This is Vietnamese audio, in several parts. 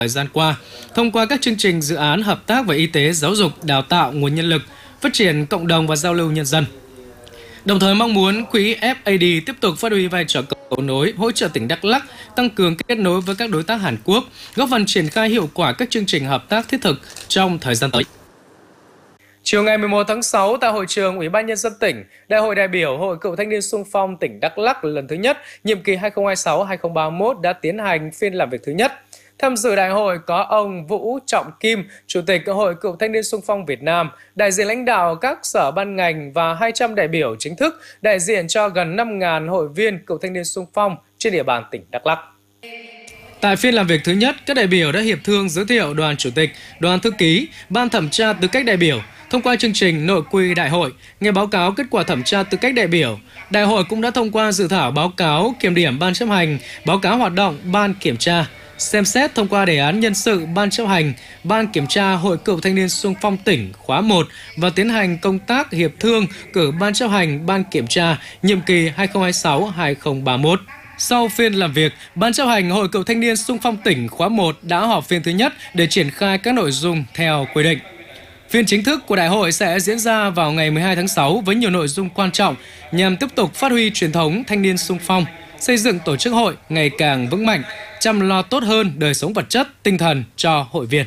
thời gian qua, thông qua các chương trình dự án hợp tác về y tế, giáo dục, đào tạo nguồn nhân lực, phát triển cộng đồng và giao lưu nhân dân. Đồng thời mong muốn quỹ FAD tiếp tục phát huy vai trò cầu nối, hỗ trợ tỉnh Đắk Lắk tăng cường kết nối với các đối tác Hàn Quốc, góp phần triển khai hiệu quả các chương trình hợp tác thiết thực trong thời gian tới. Chiều ngày 11 tháng 6 tại hội trường Ủy ban Nhân dân tỉnh, Đại hội đại biểu Hội Cựu Thanh niên Xung phong tỉnh Đắk Lắk lần thứ nhất, nhiệm kỳ 2026-2031 đã tiến hành phiên làm việc thứ nhất. Tham dự đại hội có ông Vũ Trọng Kim, Chủ tịch Hội Cựu Thanh niên Xung phong Việt Nam, đại diện lãnh đạo các sở ban ngành và 200 đại biểu chính thức đại diện cho gần 5.000 hội viên Cựu Thanh niên Xung phong trên địa bàn tỉnh Đắk Lắk. Tại phiên làm việc thứ nhất, các đại biểu đã hiệp thương giới thiệu đoàn chủ tịch, đoàn thư ký, ban thẩm tra tư cách đại biểu. Thông qua chương trình nội quy đại hội, nghe báo cáo kết quả thẩm tra tư cách đại biểu, đại hội cũng đã thông qua dự thảo báo cáo kiểm điểm ban chấp hành, báo cáo hoạt động ban kiểm tra, xem xét thông qua đề án nhân sự ban chấp hành, ban kiểm tra Hội Cựu Thanh niên Xung phong tỉnh khóa 1 và tiến hành công tác hiệp thương cử ban chấp hành, ban kiểm tra nhiệm kỳ 2026-2031. Sau phiên làm việc, Ban chấp hành Hội Cựu Thanh niên Xung phong tỉnh khóa 1 đã họp phiên thứ nhất để triển khai các nội dung theo quy định. Phiên chính thức của đại hội sẽ diễn ra vào ngày 12 tháng 6 với nhiều nội dung quan trọng nhằm tiếp tục phát huy truyền thống thanh niên xung phong, xây dựng tổ chức hội ngày càng vững mạnh, chăm lo tốt hơn đời sống vật chất, tinh thần cho hội viên.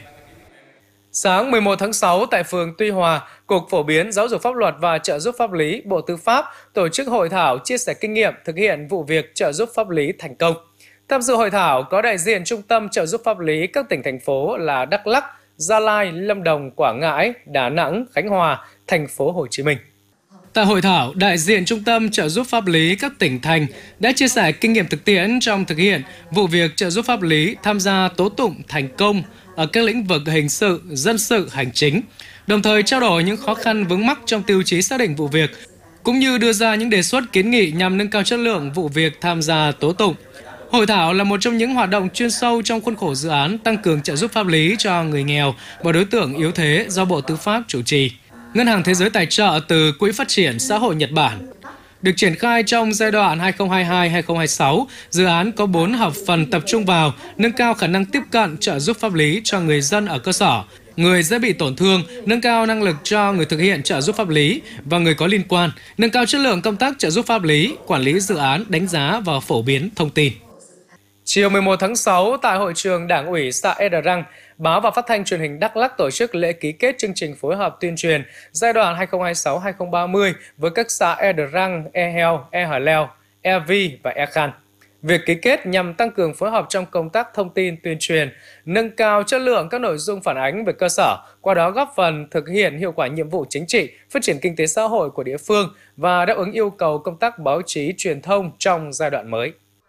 Sáng 11 tháng 6 tại phường Tuy Hòa, Cục Phổ biến Giáo dục Pháp luật và Trợ giúp pháp lý Bộ Tư pháp tổ chức hội thảo chia sẻ kinh nghiệm thực hiện vụ việc trợ giúp pháp lý thành công. Tham dự hội thảo có đại diện Trung tâm Trợ giúp pháp lý các tỉnh thành phố là Đắk Lắk, Gia Lai, Lâm Đồng, Quảng Ngãi, Đà Nẵng, Khánh Hòa, Thành phố Hồ Chí Minh. Tại hội thảo, đại diện Trung tâm Trợ giúp pháp lý các tỉnh thành đã chia sẻ kinh nghiệm thực tiễn trong thực hiện vụ việc trợ giúp pháp lý tham gia tố tụng thành công ở các lĩnh vực hình sự, dân sự, hành chính, đồng thời trao đổi những khó khăn vướng mắc trong tiêu chí xác định vụ việc, cũng như đưa ra những đề xuất kiến nghị nhằm nâng cao chất lượng vụ việc tham gia tố tụng. Hội thảo là một trong những hoạt động chuyên sâu trong khuôn khổ dự án tăng cường trợ giúp pháp lý cho người nghèo và đối tượng yếu thế do Bộ Tư pháp chủ trì. Ngân hàng Thế giới tài trợ từ Quỹ Phát triển Xã hội Nhật Bản. Được triển khai trong giai đoạn 2022-2026, dự án có 4 hợp phần tập trung vào nâng cao khả năng tiếp cận trợ giúp pháp lý cho người dân ở cơ sở, người dễ bị tổn thương, nâng cao năng lực cho người thực hiện trợ giúp pháp lý và người có liên quan, nâng cao chất lượng công tác trợ giúp pháp lý, quản lý dự án, đánh giá và phổ biến thông tin. Chiều 11 tháng 6 tại hội trường Đảng ủy xã Ea Drăng, Báo và Phát thanh Truyền hình Đắk Lắk tổ chức lễ ký kết chương trình phối hợp tuyên truyền giai đoạn 2026-2030 với các xã Ea Drăng, E Heo, E Hờ Leo, E Vi và E Khan. Việc ký kết nhằm tăng cường phối hợp trong công tác thông tin tuyên truyền, nâng cao chất lượng các nội dung phản ánh về cơ sở, qua đó góp phần thực hiện hiệu quả nhiệm vụ chính trị, phát triển kinh tế xã hội của địa phương và đáp ứng yêu cầu công tác báo chí truyền thông trong giai đoạn mới.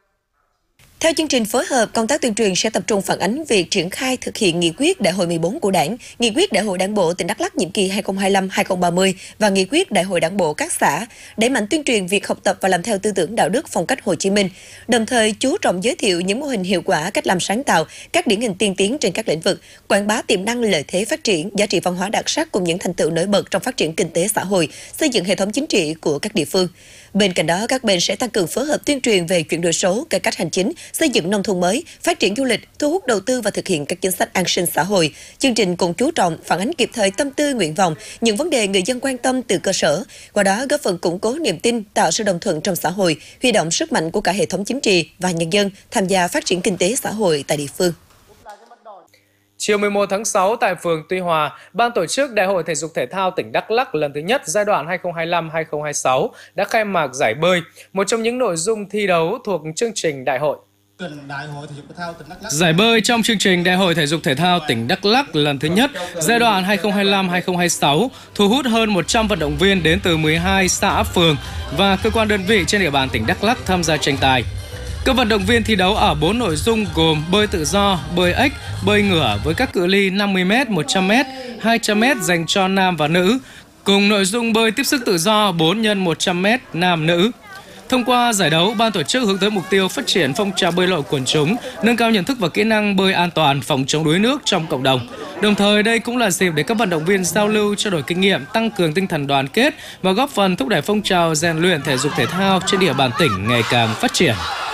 Theo chương trình phối hợp, công tác tuyên truyền sẽ tập trung phản ánh việc triển khai thực hiện nghị quyết Đại hội 14 của Đảng, nghị quyết Đại hội Đảng bộ tỉnh Đắk Lắk nhiệm kỳ 2025-2030 và nghị quyết Đại hội Đảng bộ các xã, đẩy mạnh tuyên truyền việc học tập và làm theo tư tưởng đạo đức phong cách Hồ Chí Minh, đồng thời chú trọng giới thiệu những mô hình hiệu quả, cách làm sáng tạo, các điển hình tiên tiến trên các lĩnh vực, quảng bá tiềm năng lợi thế phát triển, giá trị văn hóa đặc sắc cùng những thành tựu nổi bật trong phát triển kinh tế xã hội, xây dựng hệ thống chính trị của các địa phương. Bên cạnh đó, các bên sẽ tăng cường phối hợp tuyên truyền về chuyển đổi số, cải cách hành chính, xây dựng nông thôn mới, phát triển du lịch, thu hút đầu tư và thực hiện các chính sách an sinh xã hội. Chương trình cũng chú trọng phản ánh kịp thời tâm tư, nguyện vọng, những vấn đề người dân quan tâm từ cơ sở, qua đó góp phần củng cố niềm tin, tạo sự đồng thuận trong xã hội, huy động sức mạnh của cả hệ thống chính trị và nhân dân tham gia phát triển kinh tế xã hội tại địa phương. Chiều 11 tháng 6 tại phường Tuy Hòa, Ban tổ chức Đại hội Thể dục Thể thao tỉnh Đắk Lắk lần thứ nhất giai đoạn 2025-2026 đã khai mạc giải bơi, một trong những nội dung thi đấu thuộc chương trình đại hội. Giải bơi trong chương trình Đại hội Thể dục Thể thao tỉnh Đắk Lắk lần thứ nhất giai đoạn 2025-2026 thu hút hơn 100 vận động viên đến từ 12 xã, phường và cơ quan đơn vị trên địa bàn tỉnh Đắk Lắk tham gia tranh tài. Các vận động viên thi đấu ở 4 nội dung gồm bơi tự do, bơi ếch, bơi ngửa với các cự ly 50m, 100m, 200m dành cho nam và nữ, cùng nội dung bơi tiếp sức tự do 4x100m nam nữ. Thông qua giải đấu, ban tổ chức hướng tới mục tiêu phát triển phong trào bơi lội quần chúng, nâng cao nhận thức và kỹ năng bơi an toàn, phòng chống đuối nước trong cộng đồng. Đồng thời, đây cũng là dịp để các vận động viên giao lưu, trao đổi kinh nghiệm, tăng cường tinh thần đoàn kết và góp phần thúc đẩy phong trào rèn luyện thể dục thể thao trên địa bàn tỉnh ngày càng phát triển.